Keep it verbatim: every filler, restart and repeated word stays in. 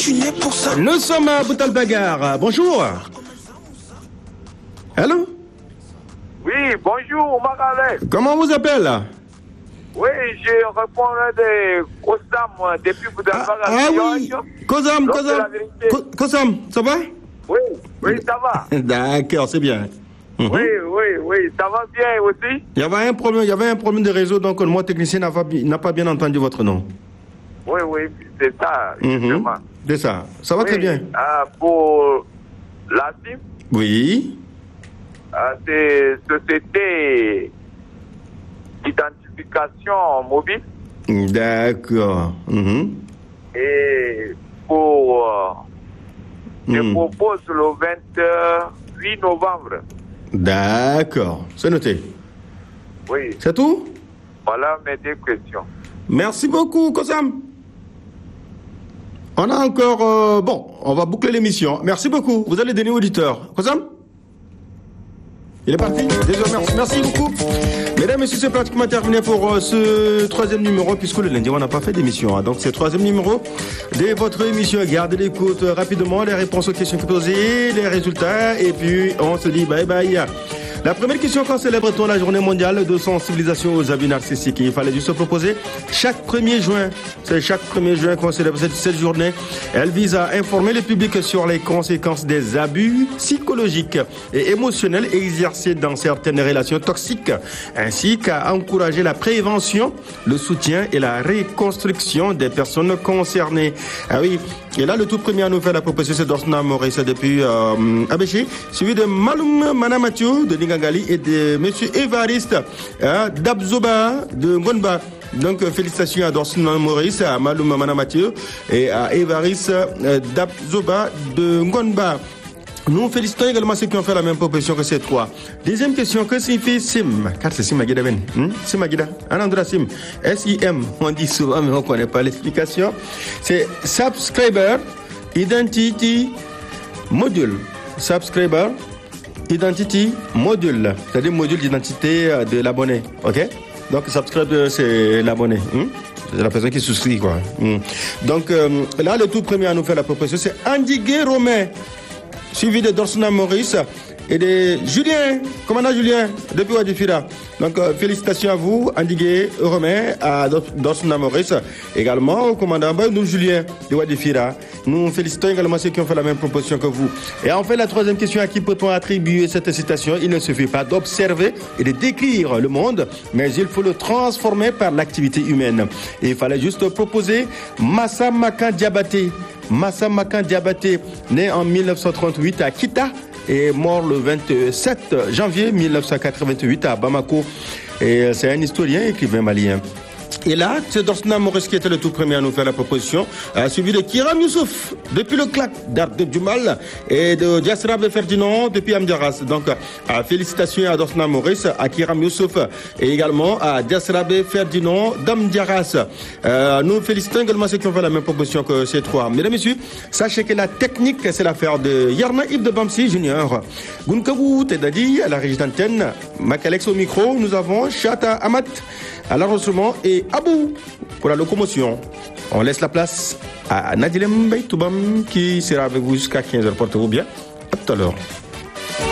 suis né pour ça. Nous sommes à Boutal Bagar. Bonjour. Allô? Oui, bonjour, Magalé. Comment vous appelez? Oui, je réponds de Kosam depuis Boutal Bagar. Ah, ah oui, Kosam, Kosam. Kosam, ça va? Oui, oui, ça va. D'accord, c'est bien. Oui, oui, oui, ça va bien aussi. Il y avait un problème, il y avait un problème de réseau, donc moi, technicien, n'a pas, n'a pas bien entendu votre nom. Oui, oui, c'est ça, justement. Mm-hmm. C'est ça. Ça va oui, très bien. Euh, pour la SIM, oui. Euh, c'est Société d'identification mobile. D'accord. Mm-hmm. Et pour... Euh, je mm. propose le vingt-huit novembre. D'accord. C'est noté. Oui. C'est tout? Voilà mes deux questions. Merci beaucoup, Kosam. On a encore... Euh, bon, on va boucler l'émission. Merci beaucoup. Vous allez donner auditeur. Kosam? Il est parti. Désolé, merci. Merci beaucoup. Mesdames et messieurs, c'est pratiquement terminé pour euh, ce troisième numéro, puisque le lundi, on n'a pas fait d'émission. Hein. Donc, c'est le troisième numéro de votre émission. Gardez l'écoute euh, rapidement, les réponses aux questions posées, les résultats, et puis on se dit bye bye. La première question, quand célèbre-t-on la journée mondiale de sensibilisation aux abus narcissiques? Il fallait juste se proposer chaque premier juin. C'est chaque premier juin qu'on célèbre cette, cette journée. Elle vise à informer le public sur les conséquences des abus psychologiques et émotionnels exercés dans certaines relations toxiques, ainsi qu'à encourager la prévention, le soutien et la reconstruction des personnes concernées. Ah oui. Et là, le tout premier à nous faire la proposition, c'est Dorsna Maurice depuis euh, Abéché, suivi de Maloum Manamathieu de Ningangali et de M. Évariste euh, Dabzoba de Ngonba. Donc, euh, félicitations à Dorsna Maurice, à Maloum Manamathieu et à Évariste euh, Dabzoba de Ngonba. Nous félicitons également ceux qui ont fait la même proposition que ces trois. Deuxième question, que signifie SIM? Car c'est SIM Magida Ben. Hmm? SIM Magida. Anandra SIM. S I M. On dit souvent, mais on ne connaît pas l'explication. C'est Subscriber Identity Module. Subscriber Identity Module. C'est-à-dire module d'identité de l'abonné. OK? Donc, Subscriber, c'est l'abonné. Hmm? C'est la personne qui souscrit, quoi. Hmm. Donc, euh, là, le tout premier à nous faire la proposition, c'est Andigué Romain, suivi de Dorsna Maurice et de Julien, commandant Julien, depuis Wadifira. Donc, euh, félicitations à vous, Andigué Romain, à Dorsna Maurice, également au commandant nous Julien de Wadifira. Nous félicitons également ceux qui ont fait la même proposition que vous. Et enfin, la troisième question, à qui peut-on attribuer cette citation? Il ne suffit pas d'observer et de décrire le monde, mais il faut le transformer par l'activité humaine. Et il fallait juste proposer Massa Makan Diabaté. Massa Makan Diabaté, né en mille neuf cent trente-huit à Kita et mort le vingt-sept janvier mille neuf cent quatre-vingt-huit à Bamako. Et c'est un historien, écrivain malien. Et là, c'est Dorsna Maurice qui était le tout premier à nous faire la proposition, euh, suivi de Kiram Youssouf, depuis le claque d'Arde Dumal, et de Diasrabe Ferdinand, depuis Amdiaras. Donc, euh, félicitations à Dorsna Maurice, à Kiram Youssouf, et également à Diasrabe Ferdinand d'Amdiaras. Euh, nous félicitons également ceux qui ont fait la même proposition que ces trois. Mesdames et messieurs, sachez que la technique, c'est l'affaire de Yarna Ibn de Bamsi Junior. Gunkabou Tedadi, à la régie d'antenne, Macalex au micro, nous avons Chata Amat à l'enregistrement et Abou pour la locomotion. On laisse la place à Nadilem Beitoubam qui sera avec vous jusqu'à quinze heures. Portez-vous bien. À tout à l'heure.